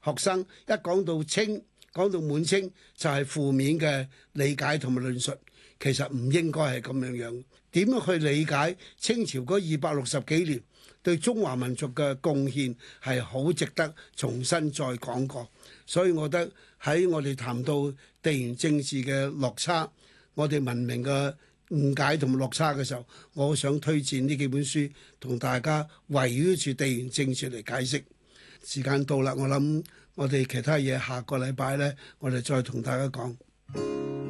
學生一講到清，講到滿清就係負面嘅理解同埋論述，其實唔應該係咁樣樣。點樣去理解清朝嗰260幾年對中華民族嘅貢獻係好值得重新再講過。所以我覺得喺我哋談到地緣政治嘅落差，我哋文明嘅誤解同埋落差嘅時候，我想推薦呢幾本書，同大家圍繞住地緣政治嚟解釋。時間到啦，我諗我哋其他嘢下個禮拜呢，我哋再同大家講。